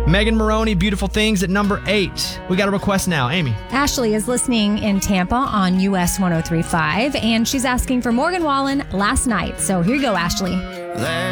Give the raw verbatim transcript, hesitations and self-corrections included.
Megan Maroney, Beautiful Things at number eight. We got a request now. Amy. Ashley is listening in Tampa on U S one oh three point five, and she's asking for Morgan Wallen, Last Night. So here you go, Ashley.